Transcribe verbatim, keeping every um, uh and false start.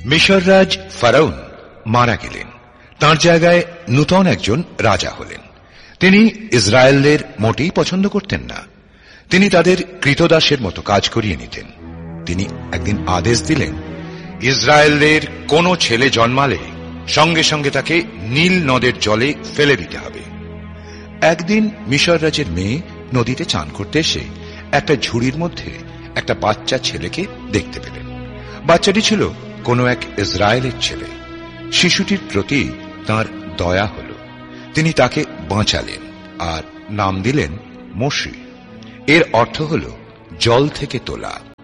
মিশর রাজ ফারাউন মারা গেলেন, তাঁর জায়গায় নূতন একজন রাজা হলেন। তিনি ইসরায়েলদের মোটেই পছন্দ করতেন না। তিনি তাদের কৃতদাসের মতো কাজ করিয়ে নিতেন। তিনি একদিন আদেশ দিলেন, ইসরায়েলদের কোন ছেলে জন্মালে সঙ্গে সঙ্গে তাকে নীল নদের জলে ফেলে দিতে হবে। একদিন মিশর রাজের মেয়ে নদীতে চান করতে এসে একটা ঝুড়ির মধ্যে একটা বাচ্চা ছেলেকে দেখতে পেলেন। বাচ্চাটি ছিল কোন এক ইসরায়েলের ছেলে। শিশুটির প্রতি তাঁর দয়া হল। তিনি তাকে বাঁচালেন আর নাম দিলেন মোশে। এর অর্থ হল জল থেকে তোলা।